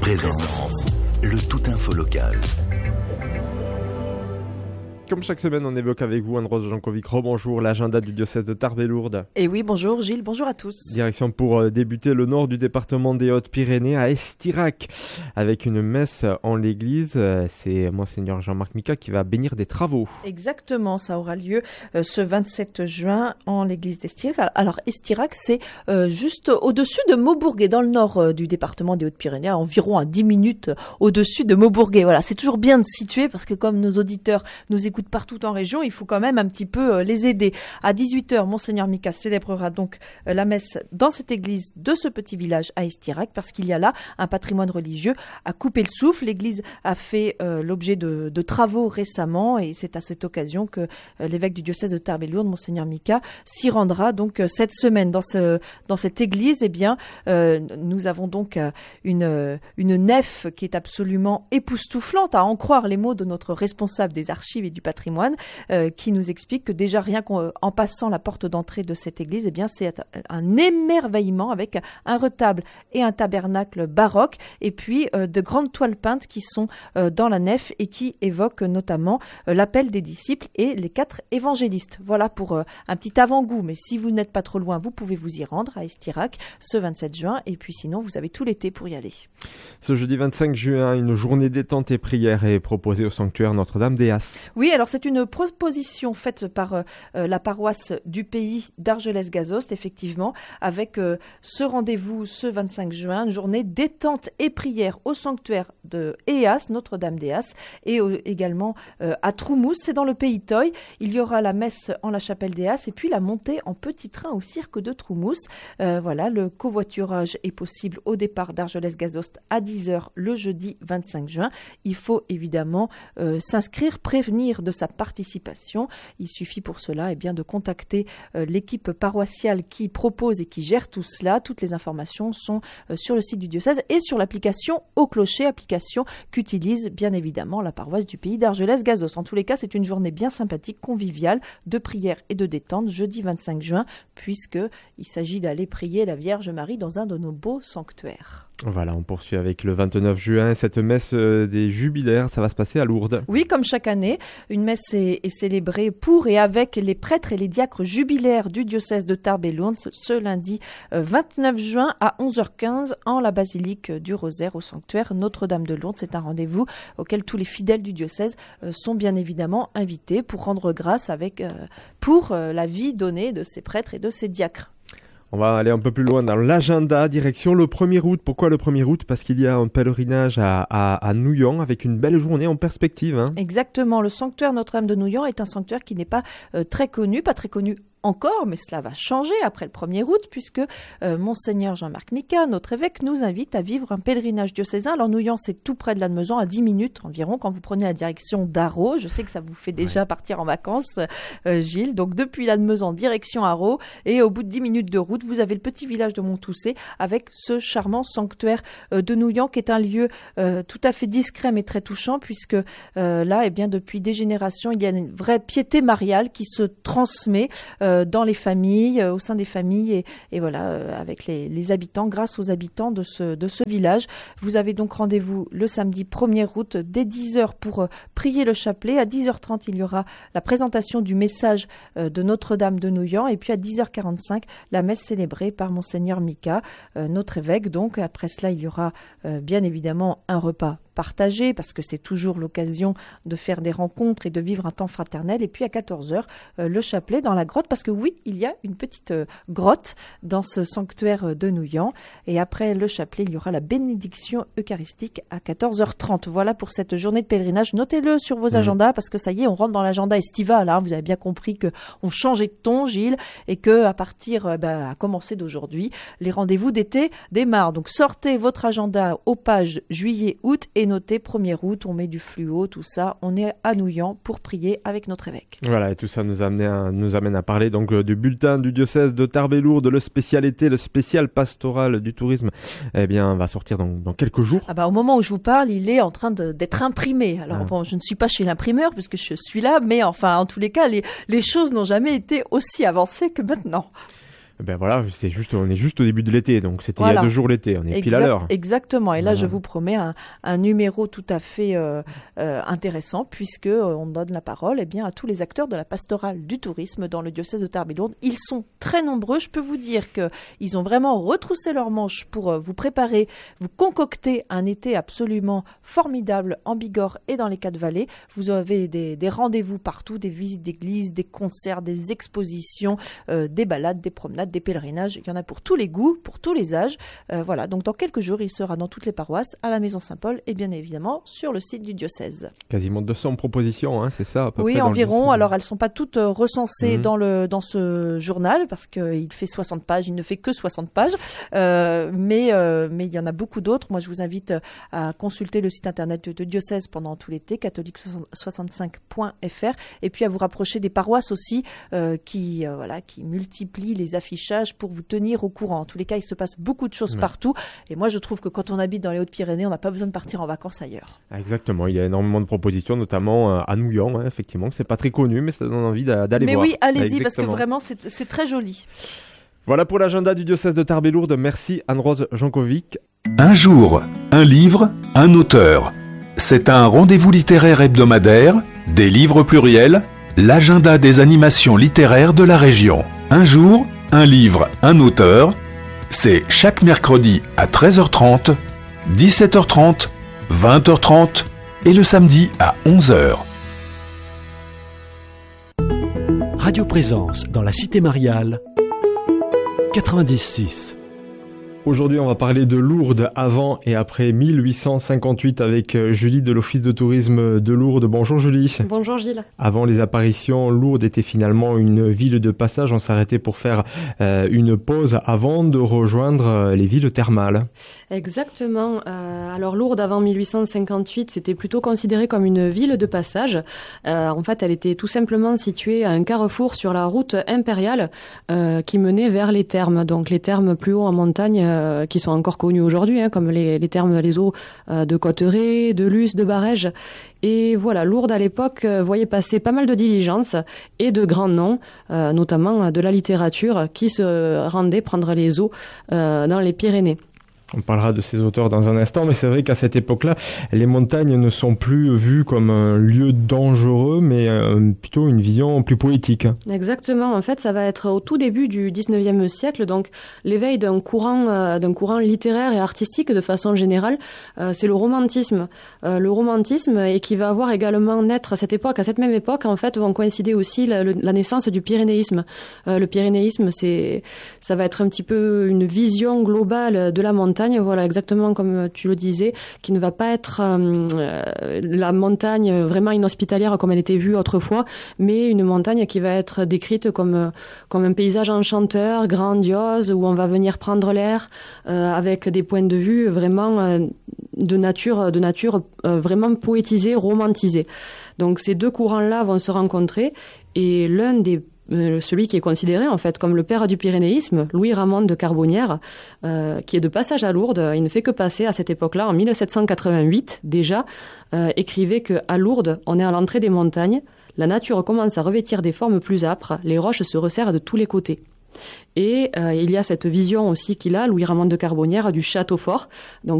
Présence, le tout info local. Comme chaque semaine, on évoque avec vous, Anne-Rose Jankovic, rebonjour, l'agenda du diocèse de Tarbes et Lourdes. Et oui, bonjour Gilles, bonjour à tous. Direction pour débuter le nord du département des Hautes-Pyrénées à Estirac, avec une messe en l'église. C'est Monseigneur Jean-Marc Mika qui va bénir des travaux. Exactement, ça aura lieu ce 27 juin en l'église d'Estirac. Alors Estirac, c'est juste au-dessus de Maubourguet, dans le nord du département des Hautes-Pyrénées, à environ à 10 minutes au-dessus de Maubourguet. Voilà, c'est toujours bien de situer parce que comme nos auditeurs nous écoutent partout en région, il faut quand même un petit peu les aider. À 18h, Monseigneur Mika célébrera donc la messe dans cette église de ce petit village à Estirac parce qu'il y a là un patrimoine religieux à couper le souffle. L'église a fait l'objet de travaux récemment et c'est à cette occasion que l'évêque du diocèse de Tarbes et Lourdes, Monseigneur Mika, s'y rendra donc cette semaine dans cette église. Eh bien, nous avons donc une nef qui est absolument époustouflante, à en croire les mots de notre responsable des archives et du patrimoine, qui nous explique que déjà rien qu'en passant la porte d'entrée de cette église, eh bien c'est un émerveillement avec un retable et un tabernacle baroque et puis de grandes toiles peintes qui sont dans la nef et qui évoquent notamment l'appel des disciples et les 4 évangélistes. Voilà pour un petit avant-goût, mais si vous n'êtes pas trop loin, vous pouvez vous y rendre à Estirac ce 27 juin et puis sinon vous avez tout l'été pour y aller. Ce jeudi 25 juin, une journée détente et prière est proposée au sanctuaire Notre-Dame-des-As. Oui, alors c'est une proposition faite par la paroisse du pays d'Argelès-Gazost, effectivement, avec ce rendez-vous ce 25 juin, une journée détente et prière au sanctuaire de Eas, Notre-Dame-d'Eas, et également à Troumous, c'est dans le pays Toy. Il y aura la messe en la chapelle d'Eas et puis la montée en petit train au cirque de Troumous. Voilà, le covoiturage est possible au départ d'Argelès-Gazost à 10h le jeudi 25 juin. Il faut évidemment s'inscrire, prévenir de sa participation. Il suffit pour cela de contacter l'équipe paroissiale qui propose et qui gère tout cela. Toutes les informations sont sur le site du diocèse et sur l'application Au Clocher, application qu'utilise bien évidemment la paroisse du pays d'Argelès-Gazost. En tous les cas, c'est une journée bien sympathique, conviviale, de prière et de détente, jeudi 25 juin, puisqu'il s'agit d'aller prier la Vierge Marie dans un de nos beaux sanctuaires. Voilà, on poursuit avec le 29 juin, cette messe des jubilaires, ça va se passer à Lourdes. Oui, comme chaque année, une messe est célébrée pour et avec les prêtres et les diacres jubilaires du diocèse de Tarbes et Lourdes ce lundi 29 juin à 11h15 en la basilique du Rosaire au sanctuaire Notre-Dame de Lourdes. C'est un rendez-vous auquel tous les fidèles du diocèse sont bien évidemment invités pour rendre grâce pour la vie donnée de ces prêtres et de ces diacres. On va aller un peu plus loin dans l'agenda, direction le 1er août. Pourquoi le 1er août ? Parce qu'il y a un pèlerinage à Nouillan avec une belle journée en perspective. Hein. Exactement, le sanctuaire Notre-Dame de Nouillan est un sanctuaire qui n'est pas très connu encore, mais cela va changer après le 1er août puisque Monseigneur Jean-Marc Mika, notre évêque, nous invite à vivre un pèlerinage diocésain. Alors Nouillan, c'est tout près de Lannemezan, à 10 minutes environ quand vous prenez la direction d'Arros. Je sais que ça vous fait déjà partir en vacances, Gilles. Donc depuis Lannemezan, direction Arros, et au bout de 10 minutes de route, vous avez le petit village de Monttoussé avec ce charmant sanctuaire de Nouillan qui est un lieu tout à fait discret mais très touchant puisque là, depuis des générations, il y a une vraie piété mariale qui se transmet dans les familles, au sein des familles et voilà, avec les habitants, grâce aux habitants de ce village. Vous avez donc rendez-vous le samedi 1er août dès 10h pour prier le chapelet. À 10h30, il y aura la présentation du message de Notre-Dame de Nouillan et puis à 10h45, la messe célébrée par Monseigneur Mika, notre évêque. Donc après cela, il y aura bien évidemment un repas partagé parce que c'est toujours l'occasion de faire des rencontres et de vivre un temps fraternel. Et puis à 14h, le chapelet dans la grotte parce que oui, il y a une petite grotte dans ce sanctuaire de Nouillan. Et après le chapelet, il y aura la bénédiction eucharistique à 14h30. Voilà pour cette journée de pèlerinage. Notez-le sur vos agendas parce que ça y est, on rentre dans l'agenda estival. Hein. Vous avez bien compris qu'on changeait de ton, Gilles, et que à partir, à commencer d'aujourd'hui, les rendez-vous d'été démarrent. Donc sortez votre agenda aux pages juillet-août et notez 1er août, on met du fluo, tout ça. On est à Nouillan pour prier avec notre évêque. Voilà, et tout ça nous amène à parler donc du bulletin du diocèse de Tarbes et Lourdes, le spécial pastoral du tourisme. Eh bien, va sortir dans quelques jours. Au moment où je vous parle, il est en train d'être imprimé. Alors bon, je ne suis pas chez l'imprimeur puisque je suis là, mais enfin, en tous les cas, les choses n'ont jamais été aussi avancées que maintenant. Ben voilà, on est juste au début de l'été, donc c'était il y a 2 jours l'été, on est pile à l'heure. Exactement, et là je vous promets un numéro tout à fait intéressant, puisque on donne la parole à tous les acteurs de la pastorale du tourisme dans le diocèse de Tarbes et Lourdes. Ils sont très nombreux, je peux vous dire qu'ils ont vraiment retroussé leurs manches pour vous préparer, vous concocter un été absolument formidable en Bigorre et dans les 4 vallées. Vous avez des rendez-vous partout, des visites d'églises, des concerts, des expositions, des balades, des promenades, des pèlerinages, il y en a pour tous les goûts, pour tous les âges. Voilà, donc dans quelques jours, il sera dans toutes les paroisses, à la Maison Saint-Paul et bien évidemment sur le site du diocèse. Quasiment 200 propositions, c'est ça à peu près. Oui, environ. Alors elles ne sont pas toutes recensées dans ce journal parce qu'il fait 60 pages, il ne fait que 60 pages, mais il y en a beaucoup d'autres. Moi, je vous invite à consulter le site internet du diocèse pendant tout l'été, catholique65.fr, et puis à vous rapprocher des paroisses aussi qui multiplient les affichages pour vous tenir au courant. En tous les cas, il se passe beaucoup de choses partout. Et moi, je trouve que quand on habite dans les Hautes-Pyrénées, on n'a pas besoin de partir en vacances ailleurs. Exactement. Il y a énormément de propositions, notamment à Nouillan, effectivement. C'est pas très connu, mais ça donne envie d'aller voir. Mais oui, allez-y, parce que vraiment, c'est très joli. Voilà pour l'agenda du diocèse de Tarbes et Lourdes. Merci Anne-Rose Jankovic. Un jour, un livre, un auteur. C'est un rendez-vous littéraire hebdomadaire, des livres pluriels, l'agenda des animations littéraires de la région. Un jour, un livre, un auteur, c'est chaque mercredi à 13h30, 17h30, 20h30 et le samedi à 11h. Radio Présence dans la Cité Mariale, 96. Aujourd'hui, on va parler de Lourdes avant et après 1858 avec Julie de l'Office de tourisme de Lourdes. Bonjour Julie. Bonjour Gilles. Avant les apparitions, Lourdes était finalement une ville de passage. On s'arrêtait pour faire une pause avant de rejoindre les villes thermales. Exactement. Alors Lourdes avant 1858, c'était plutôt considéré comme une ville de passage. En fait, elle était tout simplement située à un carrefour sur la route impériale qui menait vers les thermes. Donc les thermes plus haut en montagne qui sont encore connus aujourd'hui, comme les thermes, les eaux de Cotteret, de Luce, de Barèges. Et voilà, Lourdes à l'époque voyait passer pas mal de diligences et de grands noms, notamment de la littérature, qui se rendaient prendre les eaux dans les Pyrénées. On parlera de ces auteurs dans un instant, mais c'est vrai qu'à cette époque-là, les montagnes ne sont plus vues comme un lieu dangereux, mais plutôt une vision plus poétique. Exactement. En fait, ça va être au tout début du 19e siècle, donc l'éveil d'un courant littéraire et artistique de façon générale, c'est le romantisme. Le romantisme, et qui va avoir également naître à cette époque, à cette même époque, en fait, vont coïncider aussi la naissance du pyrénéisme. Le pyrénéisme, ça va être un petit peu une vision globale de la montagne. Voilà, exactement comme tu le disais, qui ne va pas être la montagne vraiment inhospitalière comme elle était vue autrefois, mais une montagne qui va être décrite comme un paysage enchanteur, grandiose, où on va venir prendre l'air avec des points de vue vraiment de nature vraiment poétisée, romantisée. Donc ces deux courants-là vont se rencontrer, et celui qui est considéré en fait comme le père du pyrénéisme, Louis Ramon de Carbonnières, qui est de passage à Lourdes, il ne fait que passer à cette époque-là, en 1788 déjà, écrivait qu'à Lourdes, on est à l'entrée des montagnes, la nature commence à revêtir des formes plus âpres, les roches se resserrent de tous les côtés. Et il y a cette vision aussi qu'il a, Louis Ramon de Carbonnières, du château fort, donc